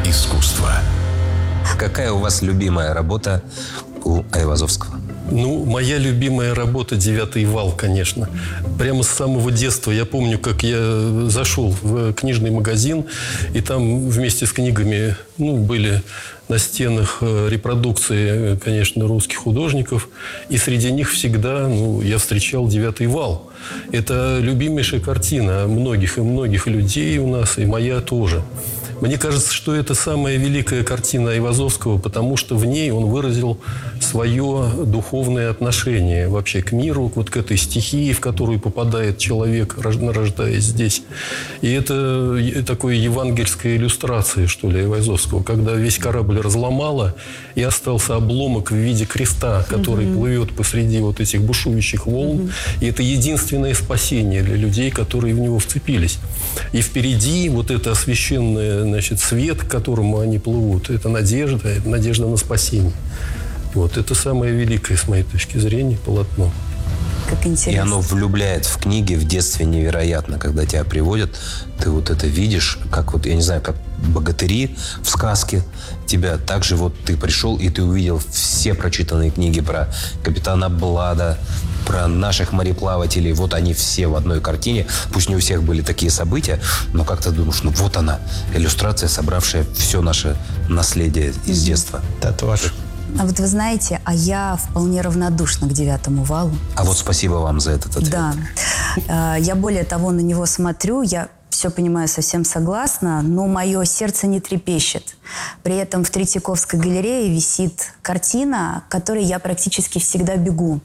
искусства. Какая у вас любимая работа у Айвазовского? Ну, моя любимая работа «Девятый вал», конечно. Прямо с самого детства я помню, как я зашел в книжный магазин, и там вместе с книгами, были на стенах репродукции, конечно, русских художников. И среди них всегда, я встречал «Девятый вал». Это любимейшая картина многих и многих людей у нас, и моя тоже. Мне кажется, что это самая великая картина Айвазовского, потому что в ней он выразил свое духовное отношение вообще к миру, вот к этой стихии, в которую попадает человек, рождаясь здесь. И это такое евангельская иллюстрация, что ли, Айвазовского, когда весь корабль разломало, и остался обломок в виде креста, который плывет посреди вот этих бушующих волн. И это единственное спасение для людей, которые в него вцепились. И впереди вот это освященное, свет, к которому они плывут, это надежда на спасение. Вот, это самое великое, с моей точки зрения, полотно. Как интересно. И оно влюбляет в книги в детстве невероятно. Когда тебя приводят, ты вот это видишь, как вот, я не знаю, как богатыри в сказке. Тебя также вот ты пришел, и ты увидел все прочитанные книги про капитана Блада, про наших мореплавателей. Вот они все в одной картине. Пусть не у всех были такие события, но как ты думаешь, вот она, иллюстрация, собравшая все наше наследие из детства. Татуаж. А вот вы знаете, я вполне равнодушна к «Девятому валу». А вот спасибо вам за этот ответ. Да. Я более того на него смотрю, я все понимаю, совсем согласна, но мое сердце не трепещет. При этом в Третьяковской галерее висит картина, к которой я практически всегда бегу.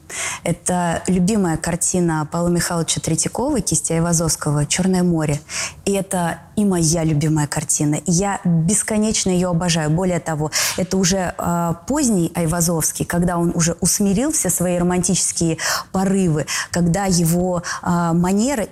Это любимая картина Павла Михайловича Третьякова, кисти Айвазовского «Черное море». И это и моя любимая картина. Я бесконечно ее обожаю. Более того, это уже поздний Айвазовский, когда он уже усмирил все свои романтические порывы, когда его манера